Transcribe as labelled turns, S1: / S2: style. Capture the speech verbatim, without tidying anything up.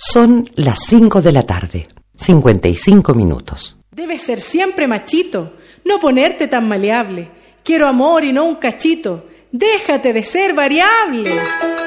S1: Son las cinco de la tarde, cincuenta y cinco minutos.
S2: Debes ser siempre machito, no ponerte tan maleable. Quiero amor y no un cachito. Déjate de ser variable.